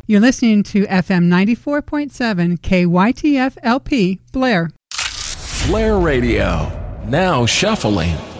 You're listening to FM 94.7 KYTF LP, Blair. Blair Radio, now shuffling.